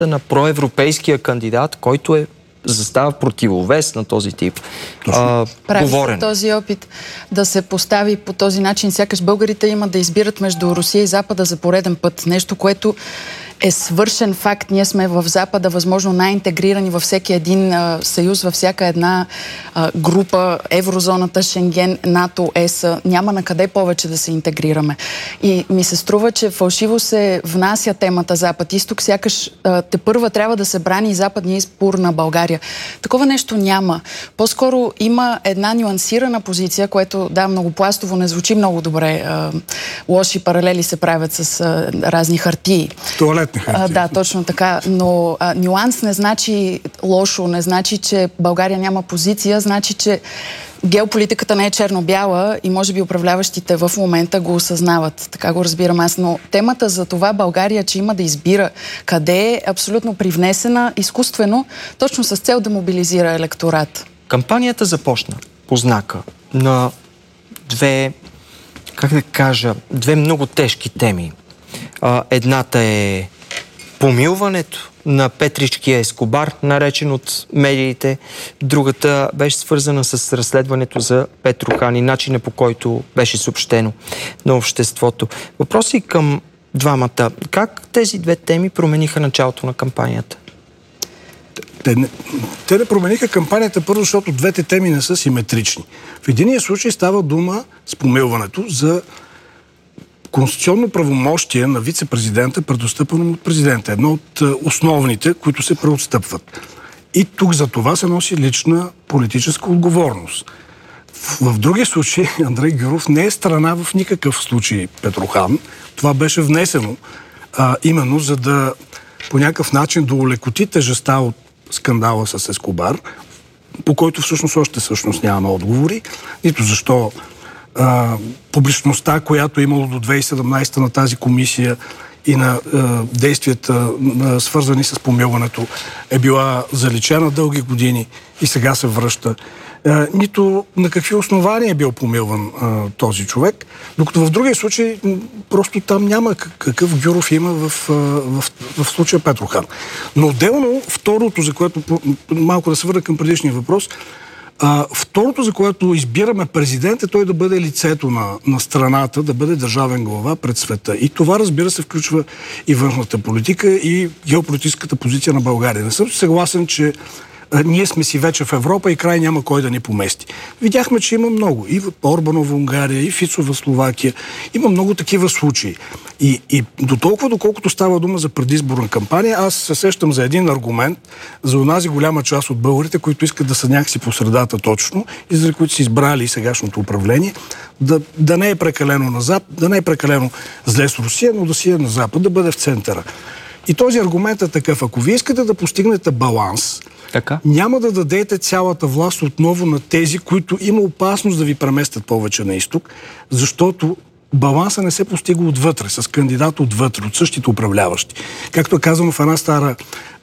на проевропейския кандидат, който застава противовес на този тип говорене. Този опит да се постави по този начин, сякаш българите имат да избират между Русия и Запада за пореден път. Нещо, което е свършен факт. Ние сме в Запада, възможно най-интегрирани във всеки един съюз, във всяка една група, еврозоната, Шенген, НАТО, ЕС. Няма на къде повече да се интегрираме. И ми се струва, че фалшиво се внася темата Запад-Изток, сякаш тепърва трябва да се брани западния избор на България. Такова нещо няма. По-скоро има една нюансирана позиция, което, да, многопластово не звучи много добре. Лоши паралели се правят с разни хартии. Да, точно така. Но нюанс не значи лошо, не значи, че България няма позиция, значи, че геополитиката не е черно-бяла и може би управляващите в момента го осъзнават. Така го разбирам аз. Но темата за това България, че има да избира къде е абсолютно привнесена изкуствено, точно с цел да мобилизира електорат. Кампанията започна по знака на две много тежки теми. Едната е помилването на Петричкия Ескобар, наречен от медиите. Другата беше свързана с разследването за Петрохан и начина, по който беше съобщено на обществото. Въпроси към двамата. Как тези две теми промениха началото на кампанията? Те не промениха кампанията първо, защото двете теми не са симетрични. В единия случай става дума с помилването за конституционно правомощие на вице-президента, предостъпено от президента. Едно от основните, които се преотстъпват. И тук за това се носи лична политическа отговорност. В другия случай Андрей Гюров не е страна в никакъв случай Петрохан. Това беше внесено именно за да по някакъв начин да олекоти тежестта от скандала с Ескобар, по който всъщност нямаме отговори. Нито защо публичността, която е имало до 2017 на тази комисия и на действията, свързани с помилването, е била заличена дълги години и сега се връща. Нито на какви основания е бил помилван този човек, докато в другия случай просто там няма какъв Гюров има в случая Петрохан. Но отделно, второто, за което малко да се върна към предишния въпрос, второто, за което избираме президент, е той да бъде лицето на страната, да бъде държавен глава пред света. И това, разбира се, включва и външната политика, и геополитическата позиция на България. Не съм съгласен, че ние сме си вече в Европа и край няма кой да ни помести. Видяхме, че има много. И Орбанов в Унгария, и Фицо в Словакия. Има много такива случаи. И до толкова, доколкото става дума за предизборна кампания, аз се сещам за един аргумент за онази голяма част от българите, които искат да са някакси по средата точно и за които са избрали сегашното управление, да не е прекалено на Запад, да не е прекалено зле с Русия, но да си е на Запад, да бъде в центъра. И този аргумент е такъв. Ако вие искате да постигнете баланс, няма да дадете цялата власт отново на тези, които има опасност да ви преместят повече на изток, защото баланса не се постига отвътре, с кандидат отвътре, от същите управляващи. Както е казано в една стара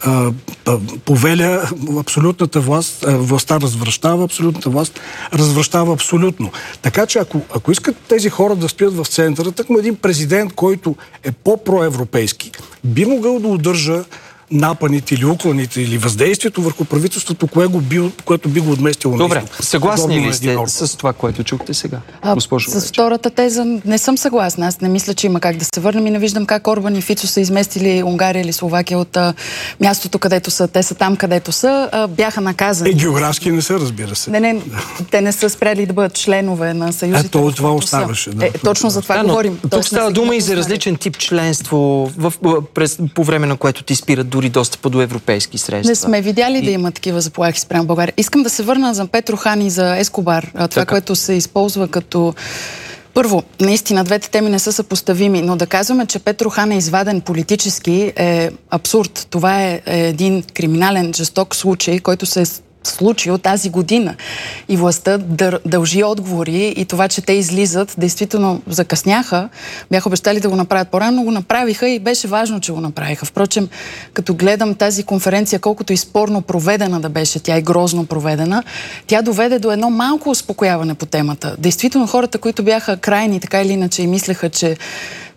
повеля, абсолютната власт, властта развращава, абсолютната власт развращава абсолютно. Така че ако искат тези хора да стоят в центъра, тъкмо един президент, който е по-проевропейски, би могъл да удържа напаните или уклоните или въздействието върху правителството, което би го отместило на изток. Добре, съгласни ли сте с това, което чухте сега, госпожо С втората теза не съм съгласна. Аз не мисля, че има как да се върнем и не виждам как Орбан и Фицо са изместили Унгария или Словакия от мястото, където са. Те са там, където са. Бяха наказани. Географски не са, разбира се. Не, те не са спрели да бъдат членове на съюзите. Това оставаше. Точно за това говорим. Тук става дума и за различен тип членство, по време на което ти спират дори достъпа до европейски средства. Не сме видяли да има такива заплахи спрямо България. Искам да се върна за Петрохан и за Ескобар. Това, което се използва като... Първо, наистина, двете теми не са съпоставими, но да казваме, че Петрохан е изваден политически е абсурд. Това е един криминален, жесток случай, който се случи от тази година. И властта дължи отговори и това, че те излизат, действително закъсняха. Бяха обещали да го направят по-рано, но го направиха и беше важно, че го направиха. Впрочем, като гледам тази конференция, колкото и спорно проведена да беше, тя и грозно проведена, тя доведе до едно малко успокояване по темата. Действително хората, които бяха крайни, така или иначе, и мислеха, че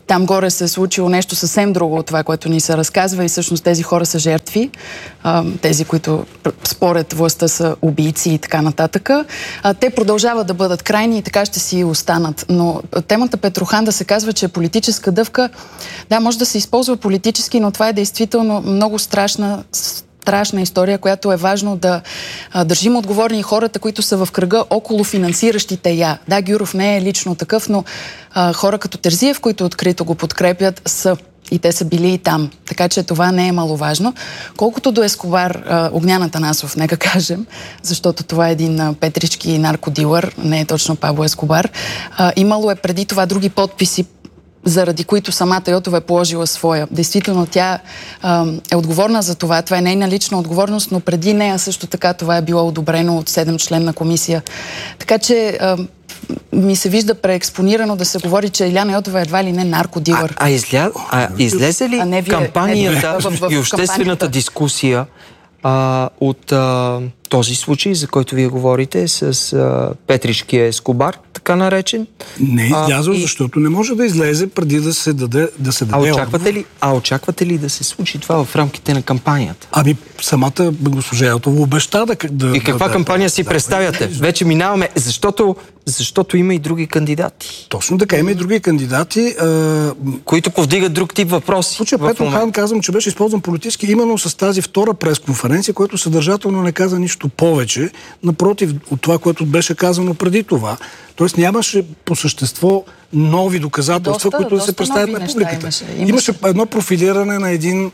там горе се е случило нещо съвсем друго от това, което ни се разказва и всъщност тези хора са жертви, тези, които според властта са убийци и така нататък. Те продължават да бъдат крайни и така ще си останат. Но темата Петрохан да се казва, че е политическа дъвка, да, може да се използва политически, но това е действително много страшна история, която е важно да държим отговорни хората, които са в кръга около финансиращите я. Да, Гюров не е лично такъв, но хора като Терзиев, които открито го подкрепят, са и те са били и там. Така че това не е маловажно. Колкото до Ескобар, Огнян Атанасов, нека кажем, защото това е един петрички наркодилър, не е точно Пабло Ескобар. Имало е преди това други подписи, заради които самата Йотова е положила своя. Действително, тя е отговорна за това. Това е нейна лична отговорност, но преди нея също така това е било одобрено от 7-членна комисия. Така че ми се вижда преекспонирано да се говори, че Иляна Йотова едва ли не наркодилър. Излезе ли кампанията и обществената дискусия от този случай, за който вие говорите, с Петричкия Ескобар, така наречен? Не е излязъл, защото не може да излезе преди да се даде. Очаквате ли да се случи това в рамките на кампанията? Самата госпожа Йотова обеща да... И каква кампания си представяте? Вече минаваме, защото има и други кандидати. Точно така, има и други кандидати, които повдигат друг тип въпроси. В случая Петрохан казвам, че беше използван политически именно с тази втора пресконференция, която съдържателно не каза нищо повече, напротив от това, което беше казано преди това. Тоест нямаше по същество нови доказателства, които да се представят на публиката. Имаше едно профилиране на един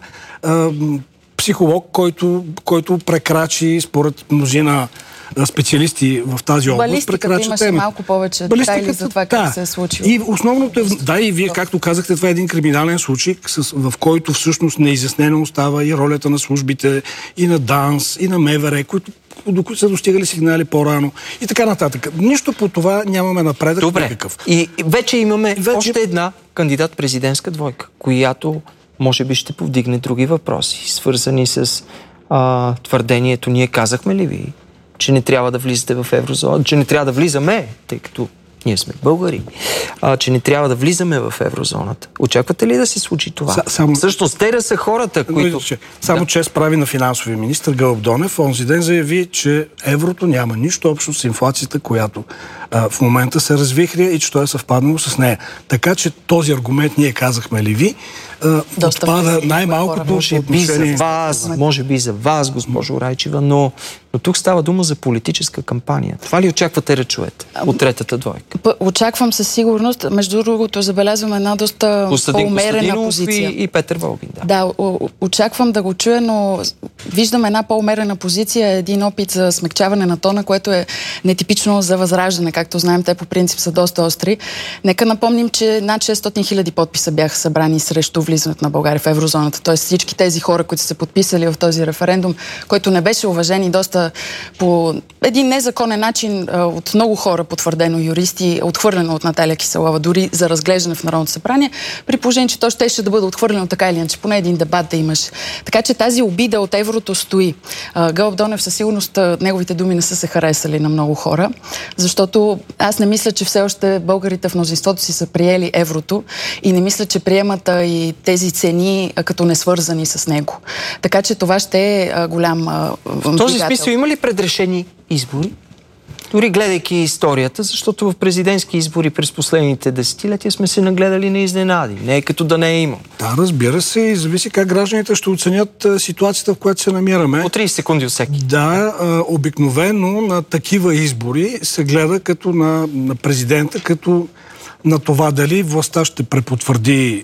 психолог, който прекрачи според мнозина специалисти в тази област. Балистиката имаше малко повече детайли за това как се е случило. И основното е, и вие, както казахте, това е един криминален случай, в който всъщност неизяснено остава и ролята на службите, и на ДАНС, и на МВР, до които са достигали сигнали по-рано и така нататък. Нищо по това нямаме напредък. Добре. И вече имаме още една кандидат-президентска двойка, която може би ще повдигне други въпроси, свързани с твърдението. Ние казахме ли ви, че не трябва да влизате в еврозона, че не трябва да влизаме, тъй като ние сме българи, че не трябва да влизаме в еврозоната. Очаквате ли да се случи това? Всъщност, те да са хората, които... Само чест прави на финансовия министър Гълъб Донев. Онзи ден заяви, че еврото няма нищо общо с инфлацията, която в момента се развихря и че той е съвпаднало с нея. Така че този аргумент ние казахме ли ви, отпада най-малкото отношение. Може би за вас, госпожо Райчева, но тук става дума за политическа кампания. Това ли очаквате да чуете от третата двойка? Очаквам със сигурност. Между другото, забелязвам една доста по-умерена позиция. И Петър Волгин. Да, очаквам да го чуя, но виждам една по-умерена позиция, един опит за смекчаване на тона, което е нетипично за Възраждане. Както знаем, те по принцип са доста остри. Нека напомним, че над 600 000 подписа бяха събрани срещу влизането на България в еврозоната. Тоест всички тези хора, които са се подписали в този референдум, който не беше уважен и доста по един незаконен начин от много хора, потвърдено юристи, отхвърлено от Наталия Киселова, дори за разглеждане в Народното събрание, при положение, че то ще да бъде отхвърлено така или иначе, поне един дебат да имаш. Така че тази обида от еврото стои. Гълъб Донев със сигурност неговите думи не са се харесали на много хора, защото аз не мисля, че все още българите в мнозинството си са приели еврото и не мисля, че приемат и тези цени като несвързани с него. Така че това ще е голям в този смисъл има ли предрешени избори? Дори гледайки историята, защото в президентски избори през последните десетилетия сме се нагледали на изненади. Не е като да не е имал. Да, разбира се, и зависи как гражданите ще оценят ситуацията, в която се намираме. По 30 секунди от всеки. Да, обикновено на такива избори се гледа като на президента, като на това дали властта ще препотвърди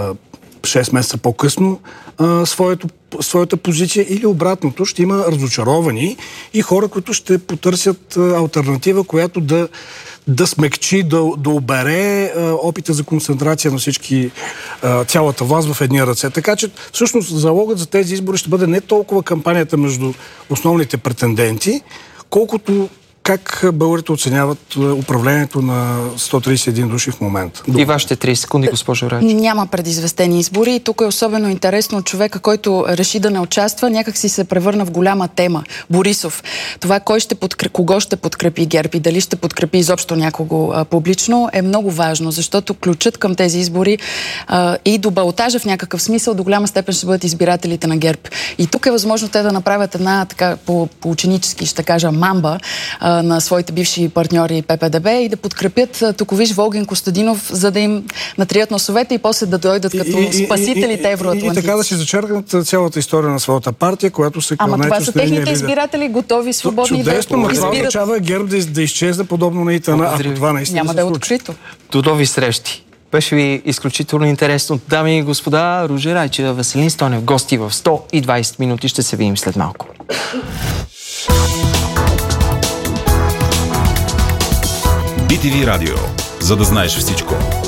6 месеца по-късно своята позиция или обратното, ще има разочаровани и хора, които ще потърсят алтернатива, която да смекчи, да обере опита за концентрация на всички, цялата власт в едни ръце. Така че всъщност залогът за тези избори ще бъде не толкова кампанията между основните претенденти, колкото как българите оценяват управлението на 131 души в момента? И вашите 30 секунди, госпожо Райчева. Няма предизвестени избори и тук е особено интересно човека, който реши да не участва, някак си се превърна в голяма тема. Борисов. Това кого ще подкрепи ГЕРБ и дали ще подкрепи изобщо някого публично е много важно, защото ключът към тези избори и до балотажа в някакъв смисъл до голяма степен ще бъдат избирателите на ГЕРБ. И тук е възможно те да направят една така по ученически, ще кажа, мамба на своите бивши партньори ППДБ и да подкрепят Токовиш, Волгин, Костадинов, за да им натрият носовете и после да дойдат като спасителите евроатлантици. И така да си зачеркнат цялата история на своята партия, която се Ама това са техните избиратели, готови, свободни да избират. Това означава ГЕРБ да изчезне подобно на ИТН, ако това наистина няма да е открито. До нови срещи. Беше ви изключително интересно. Дами и господа, Ружа Райчева, Веселин Стойнев, гости в 120 минути. Ще се видим след малко. BTV Радио. За да знаеш всичко.